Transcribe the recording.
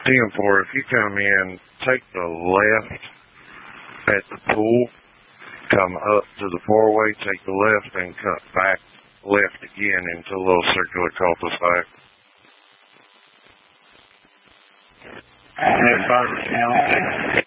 10-4, if you come in, take the left at the pool, come up to the four-way, take the left, and cut back left again into a little circular cul-de-sac. That bus now.